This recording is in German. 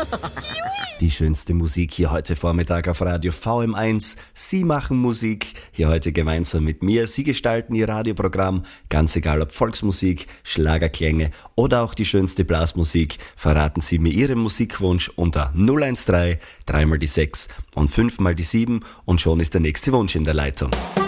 Die schönste Musik hier heute Vormittag auf Radio VM1. Sie machen Musik, hier heute gemeinsam mit mir. Sie gestalten Ihr Radioprogramm, ganz egal ob Volksmusik, Schlagerklänge oder auch die schönste Blasmusik. Verraten Sie mir Ihren Musikwunsch unter 013 3 mal die 6 und 5 mal die 7 und schon ist der nächste Wunsch in der Leitung.